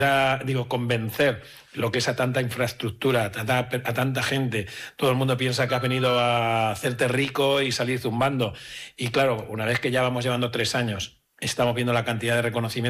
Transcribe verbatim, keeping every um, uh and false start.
digo, convencer lo que es a tanta infraestructura, a tanta, a tanta gente. Todo el mundo piensa que has venido a hacerte rico y salir zumbando. Y claro, una vez que ya vamos llevando tres años, estamos viendo la cantidad de reconocimientos